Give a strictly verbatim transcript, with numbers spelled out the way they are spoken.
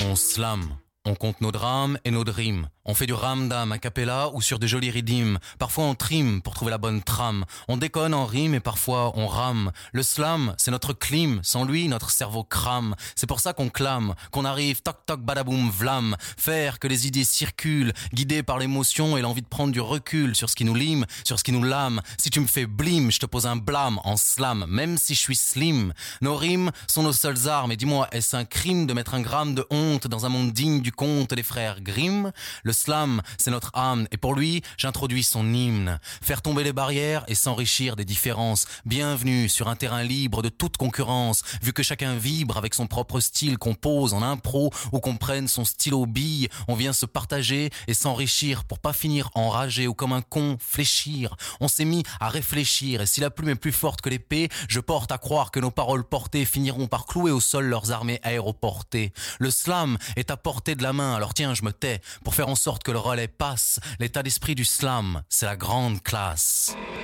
On slam, on compte nos drames et nos dreams. On fait du ramdam a cappella ou sur de jolis rythmes. Parfois on trime pour trouver la bonne trame. On déconne en rime et parfois on rame. Le slam, c'est notre clim. Sans lui, notre cerveau crame. C'est pour ça qu'on clame, qu'on arrive toc toc badaboum vlam. Faire que les idées circulent, guidées par l'émotion et l'envie de prendre du recul sur ce qui nous lime, sur ce qui nous lame. Si tu me fais blim, je te pose un blâme en slam, même si je suis slim. Nos rimes sont nos seules armes. Et dis-moi, est-ce un crime de mettre un gramme de honte dans un monde digne du conte des frères Grimm? Le slam, c'est notre âme, et pour lui, j'introduis son hymne. Faire tomber les barrières et s'enrichir des différences. Bienvenue sur un terrain libre de toute concurrence, vu que chacun vibre avec son propre style, qu'on pose en impro ou qu'on prenne son stylo bille. On vient se partager et s'enrichir pour pas finir enragé ou comme un con fléchir. On s'est mis à réfléchir, et si la plume est plus forte que l'épée, je porte à croire que nos paroles portées finiront par clouer au sol leurs armées aéroportées. Le slam est à portée de la main, alors tiens, je me tais pour faire en sorte que le relais passe. L'état d'esprit du slam, c'est la grande classe.